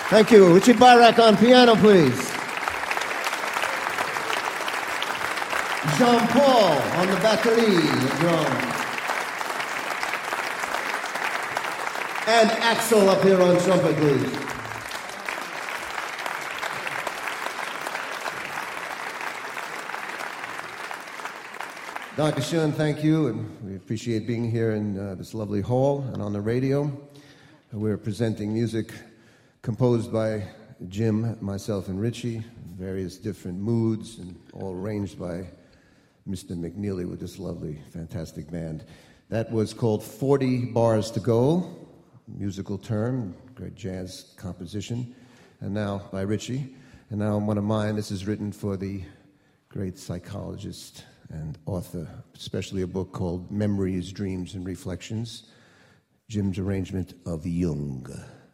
Thank you. Richie Barak on piano, please. Jean-Paul on the batterie, the drum. And Axel up here on trumpet, please. Dr. Schoen, thank you, and we appreciate being here in this lovely hall and on the radio. We're presenting music composed by Jim, myself, and Richie, various different moods, and all arranged by Mr. McNeely with this lovely, fantastic band. That was called 40 Bars to Go, musical term, great jazz composition, and now by Richie. And now one of mine, this is written for the great psychologist and author, especially a book called Memories, Dreams, and Reflections, Jim's arrangement of Jung.